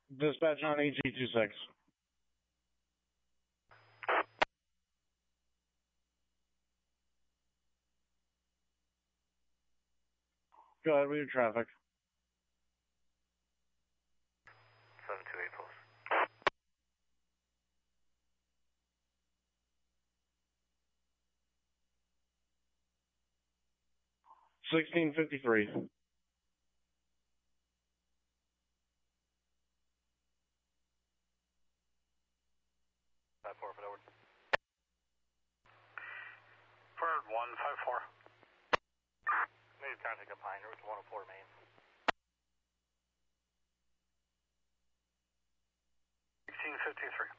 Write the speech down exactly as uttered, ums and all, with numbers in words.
Dispatch on E G twenty-six. Go ahead with your traffic. seven two eight post. sixteen fifty-three. five four, forward. Forward one five four. Maybe contact up Pine Route one oh four main. sixteen fifty-three.